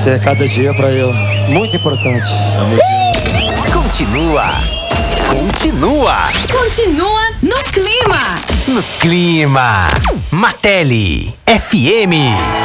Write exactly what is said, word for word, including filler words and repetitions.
Você é cada dia pra eu muito importante. Continua. Continua. Continua no clima. No clima. Martelli F M.